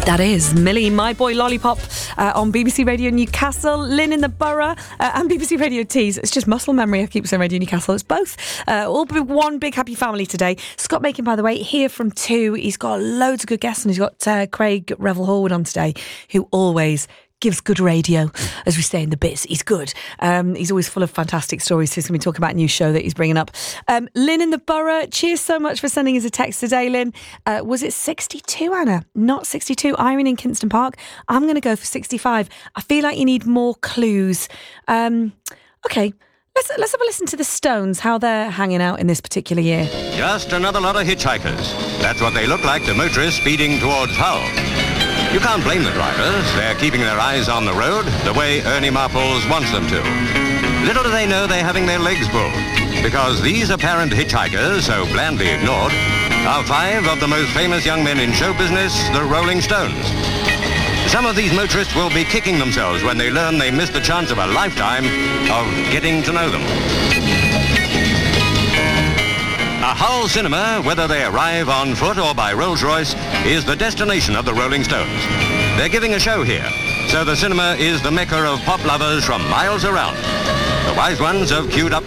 That is Millie, My Boy Lollipop on BBC Radio Newcastle, Lynn in the Borough and BBC Radio Tees. It's just muscle memory, I keep saying Radio Newcastle. It's both. All one big happy family today. Scott Macon, by the way, here from 2. He's got loads of good guests and he's got Craig Revel-Horwood on today, who always gives good radio, as we say in the biz. He's good. He's always full of fantastic stories. So he's going to be talking about a new show that he's bringing up. Lynn in the Borough, cheers so much for sending us a text today, Lynn. Was it 62, Anna? Not 62. Irene in Kingston Park. I'm going to go for 65. I feel like you need more clues. Okay. Let's have a listen to the Stones, how they're hanging out in this particular year. Just another lot of hitchhikers. That's what they look like to motorists speeding towards Hull. You can't blame the drivers. They're keeping their eyes on the road the way Ernie Marples wants them to. Little do they know they're having their legs pulled, because these apparent hitchhikers, so blandly ignored, are 5 of the most famous young men in show business, the Rolling Stones. Some of these motorists will be kicking themselves when they learn they missed the chance of a lifetime of getting to know them. A Hull cinema, whether they arrive on foot or by Rolls-Royce, is the destination of the Rolling Stones. They're giving a show here, so the cinema is the mecca of pop lovers from miles around. The wise ones have queued up